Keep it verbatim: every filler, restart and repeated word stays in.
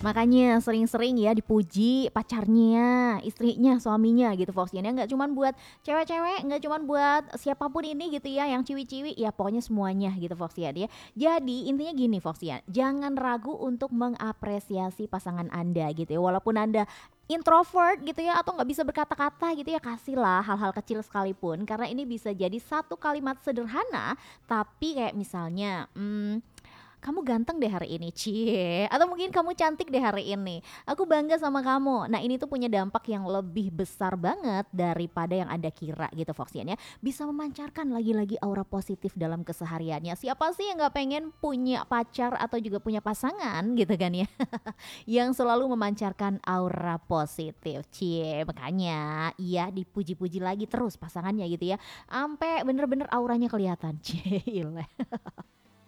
Makanya sering-sering ya dipuji pacarnya, istrinya, suaminya gitu Foxian ya, nggak cuman buat cewek-cewek, nggak cuman buat siapapun ini gitu ya, yang ciwi-ciwi, ya pokoknya semuanya gitu Foxian ya. Jadi intinya gini Foxian, jangan ragu untuk mengapresiasi pasangan Anda gitu ya, walaupun Anda introvert gitu ya atau nggak bisa berkata-kata gitu ya, kasihlah hal-hal kecil sekalipun karena ini bisa jadi satu kalimat sederhana tapi kayak misalnya, mmm, "Kamu ganteng deh hari ini," cie, atau mungkin, "Kamu cantik deh hari ini, aku bangga sama kamu." Nah ini tuh punya dampak yang lebih besar banget daripada yang Anda kira gitu Foxian ya, bisa memancarkan lagi-lagi aura positif dalam kesehariannya. Siapa sih yang nggak pengen punya pacar atau juga punya pasangan gitu kan ya, yang selalu memancarkan aura positif, cie. Makanya iya dipuji-puji lagi terus pasangannya gitu ya, ampe bener-bener auranya kelihatan, cile.